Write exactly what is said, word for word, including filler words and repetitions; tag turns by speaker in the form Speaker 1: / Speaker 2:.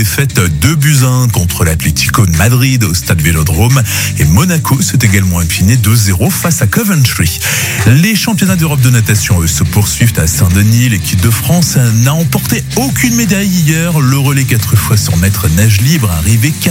Speaker 1: défaite deux buts à un contre l'Atlético de Madrid au stade Vélodrome. Et Monaco s'est également incliné deux zéro face à Coventry. Les championnats d'Europe de natation, eux, se poursuivent à Saint-Denis. L'équipe de France n'a emporté aucune médaille hier. Le relais quatre fois cent mètres nage libre arrivé